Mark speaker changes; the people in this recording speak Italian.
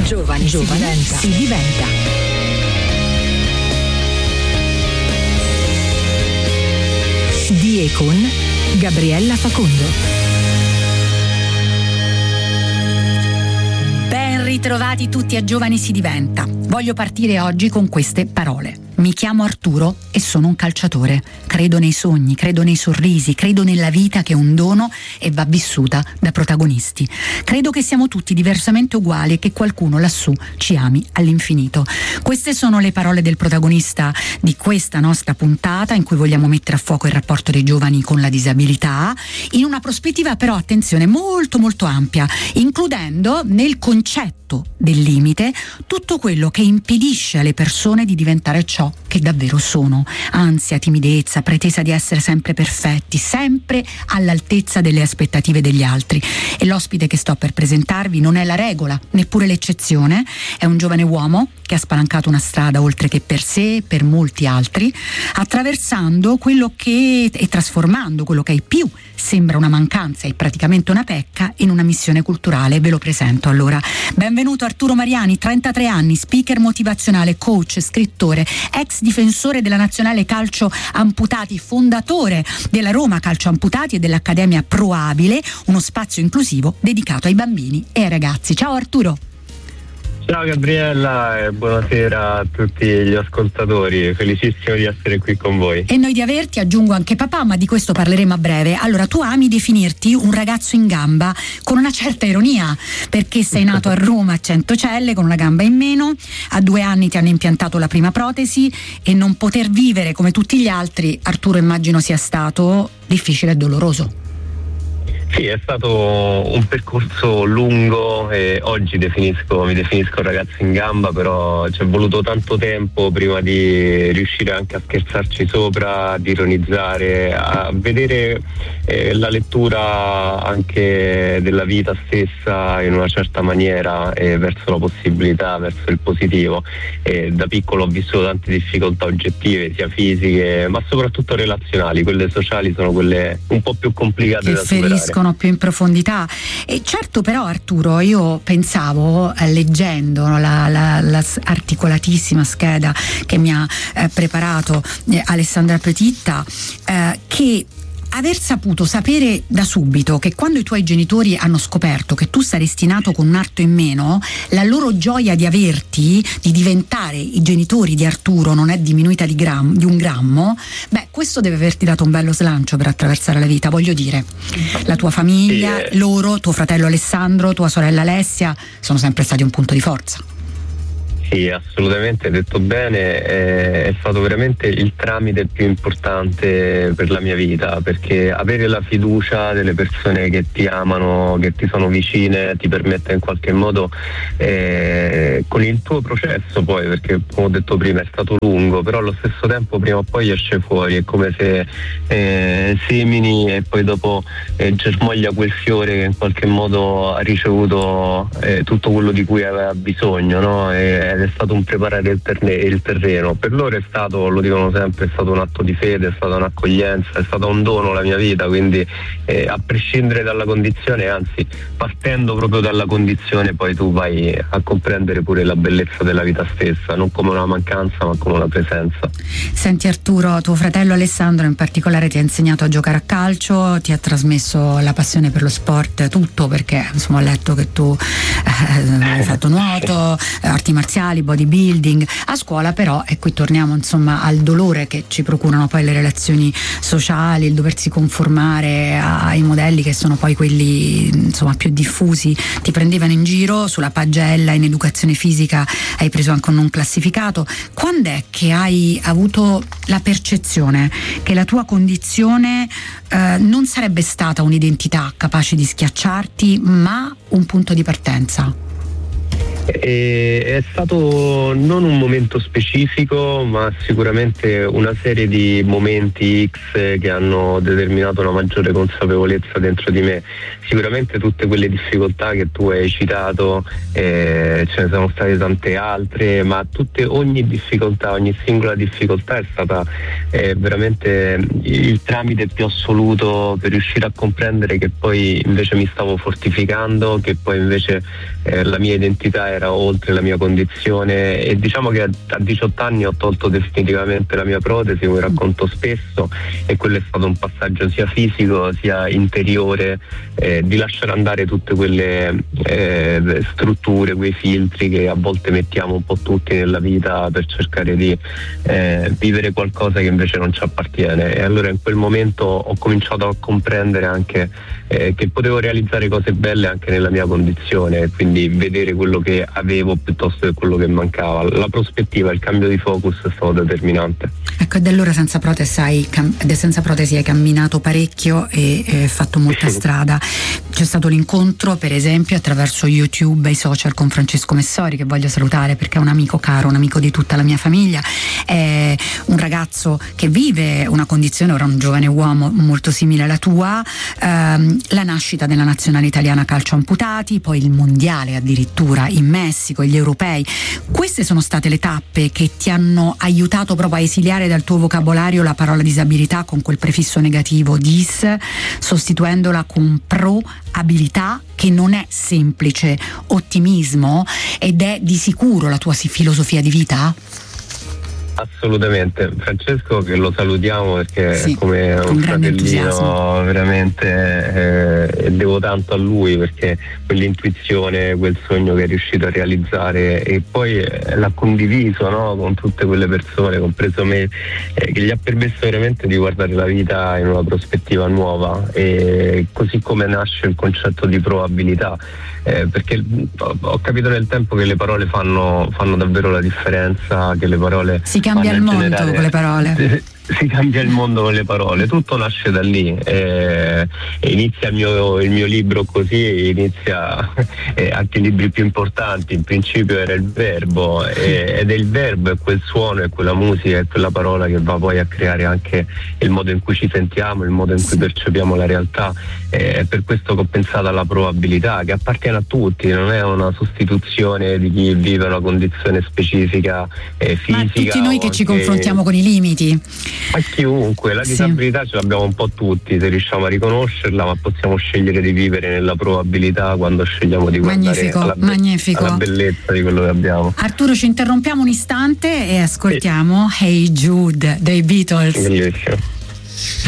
Speaker 1: Giovani si diventa. Di e con Gabriella Facondo.
Speaker 2: Ben ritrovati tutti a Giovani si diventa. Voglio partire oggi con queste parole. Mi chiamo Arturo e sono un calciatore. Credo nei sogni, credo nei sorrisi, credo nella vita che è un dono e va vissuta da protagonisti. Credo che siamo tutti diversamente uguali e che qualcuno lassù ci ami all'infinito. Queste sono le parole del protagonista di questa nostra puntata, in cui vogliamo mettere a fuoco il rapporto dei giovani con la disabilità, in una prospettiva però, attenzione, molto molto ampia, includendo nel concetto del limite tutto quello che impedisce alle persone di diventare ciò che davvero sono: ansia, timidezza, pretesa di essere sempre perfetti, sempre all'altezza delle aspettative degli altri. E l'ospite che sto per presentarvi non è la regola, neppure l'eccezione. È un giovane uomo che ha spalancato una strada oltre che per sé e per molti altri, attraversando quello che e trasformando quello che ai più sembra una mancanza e praticamente una pecca in una missione culturale. Ve lo presento allora. Benvenuto Arturo Mariani, 33 anni, speaker motivazionale, coach, scrittore, ex difensore della Nazionale Calcio Amputati, fondatore della Roma Calcio Amputati e dell'Accademia Proabile, uno spazio inclusivo dedicato ai bambini e ai ragazzi. Ciao Arturo.
Speaker 3: Ciao Gabriella e buonasera a tutti gli ascoltatori, felicissimo di essere qui con voi.
Speaker 2: E noi di averti, aggiungo anche papà, ma di questo parleremo a breve. Allora, tu ami definirti un ragazzo in gamba con una certa ironia, perché sei nato a Roma a Centocelle con una gamba in meno, a 2 anni ti hanno impiantato la prima protesi e non poter vivere come tutti gli altri, Arturo, immagino sia stato difficile e doloroso.
Speaker 3: Sì, è stato un percorso lungo e oggi mi definisco un ragazzo in gamba, però ci è voluto tanto tempo prima di riuscire anche a scherzarci sopra, di ironizzare, a vedere la lettura anche della vita stessa in una certa maniera, verso la possibilità, verso il positivo. Da piccolo ho vissuto tante difficoltà oggettive, sia fisiche ma soprattutto relazionali. Quelle sociali sono quelle un po' più complicate da superare,
Speaker 2: più in profondità. E certo, però Arturo, io pensavo, leggendo la articolatissima scheda che mi ha preparato Alessandra Petitta, che aver saputo sapere da subito che quando i tuoi genitori hanno scoperto che tu saresti nato con un arto in meno, la loro gioia di averti, di diventare i genitori di Arturo, non è diminuita di un grammo. Beh, questo deve averti dato un bello slancio per attraversare la vita. Voglio dire, la tua famiglia, loro, tuo fratello Alessandro, tua sorella Alessia sono sempre stati un punto di forza.
Speaker 3: Sì, assolutamente, hai detto bene, è stato veramente il tramite più importante per la mia vita, perché avere la fiducia delle persone che ti amano, che ti sono vicine, ti permette in qualche modo, con il tuo processo poi, perché come ho detto prima è stato lungo, però allo stesso tempo prima o poi esce fuori, è come se semini e poi dopo germoglia quel fiore che in qualche modo ha ricevuto tutto quello di cui aveva bisogno, no? Ed è stato un preparare il terreno. Per loro è stato, lo dicono sempre, è stato un atto di fede, è stata un'accoglienza, è stato un dono la mia vita, quindi a prescindere dalla condizione, anzi partendo proprio dalla condizione, poi tu vai a comprendere pure la bellezza della vita stessa, non come una mancanza ma come una presenza.
Speaker 2: Senti Arturo, tuo fratello Alessandro in particolare ti ha insegnato a giocare a calcio, ti ha trasmesso la passione per lo sport, tutto, perché insomma ho letto che tu hai fatto nuoto, arti marziali, bodybuilding. A scuola però, e qui torniamo insomma al dolore che ci procurano poi le relazioni sociali, il doversi conformare ai modelli che sono poi quelli insomma più diffusi, ti prendevano in giro sulla pagella, in educazione fisica hai preso anche un non classificato. Quando è che hai avuto la percezione che la tua condizione non sarebbe stata un'identità capace di schiacciarti, ma un punto di partenza?
Speaker 3: È stato non un momento specifico, ma sicuramente una serie di momenti X che hanno determinato una maggiore consapevolezza dentro di me. Sicuramente tutte quelle difficoltà che tu hai citato, ce ne sono state tante altre, ma ogni difficoltà, ogni singola difficoltà è stata veramente il tramite più assoluto per riuscire a comprendere che poi invece mi stavo fortificando, che poi invece la mia identità era oltre la mia condizione, e diciamo che a 18 anni ho tolto definitivamente la mia protesi, come racconto spesso, e quello è stato un passaggio sia fisico sia interiore, di lasciare andare tutte quelle strutture, quei filtri che a volte mettiamo un po' tutti nella vita per cercare di vivere qualcosa che invece non ci appartiene. E allora in quel momento ho cominciato a comprendere anche che potevo realizzare cose belle anche nella mia condizione, quindi vedere quello che avevo piuttosto che quello che mancava. La prospettiva, il cambio di focus è stato determinante.
Speaker 2: Ecco, e da allora senza protesi hai camminato parecchio e fatto molta strada. C'è stato l'incontro, per esempio, attraverso YouTube e i social con Francesco Messori, che voglio salutare perché è un amico caro, un amico di tutta la mia famiglia, è un ragazzo che vive una condizione, ora un giovane uomo molto simile alla tua, la nascita della nazionale italiana calcio amputati, poi il mondiale addirittura in Messico, gli europei. Queste sono state le tappe che ti hanno aiutato proprio a esiliare dal tuo vocabolario la parola disabilità con quel prefisso negativo dis, sostituendola con pro-abilità, che non è semplice ottimismo ed è di sicuro la tua filosofia di vita?
Speaker 3: Assolutamente, Francesco, che lo salutiamo perché
Speaker 2: sì,
Speaker 3: è come un fratellino, veramente, e devo tanto a lui perché quell'intuizione, quel sogno che è riuscito a realizzare e poi l'ha condiviso, no, con tutte quelle persone, compreso me, che gli ha permesso veramente di guardare la vita in una prospettiva nuova, e così come nasce il concetto di probabilità. Perché ho capito nel tempo che le parole fanno davvero la differenza, che le parole
Speaker 2: si cambia il mondo con le parole.
Speaker 3: Si cambia il mondo con le parole, tutto nasce da lì, inizia il mio libro così, inizia anche i libri più importanti. In principio era il verbo, ed è il verbo, è quel suono, è quella musica, è quella parola che va poi a creare anche il modo in cui ci sentiamo, il modo in cui percepiamo la realtà. È per questo che ho pensato alla probabilità, che appartiene a tutti, non è una sostituzione di chi vive una condizione specifica fisica.
Speaker 2: Ma tutti noi che ci confrontiamo con i limiti.
Speaker 3: Ma chiunque, la disabilità ce l'abbiamo un po' tutti, se riusciamo a riconoscerla, ma possiamo scegliere di vivere nella probabilità quando scegliamo di guardare alla bellezza di quello che abbiamo.
Speaker 2: Arturo, ci interrompiamo un istante e ascoltiamo Hey Jude dei Beatles.
Speaker 3: Bellissimo.